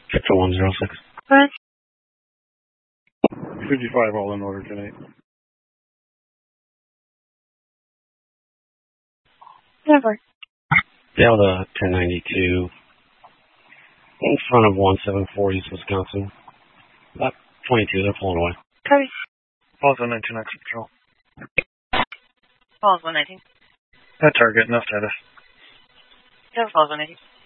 Victor 106. Alright. 55 all in order tonight. Never. Delta 1092. In front of 1740 Wisconsin. About 22, they're pulling away. Copy. Falls 119 exit patrol. Falls 119. That target, no status. Falls 119.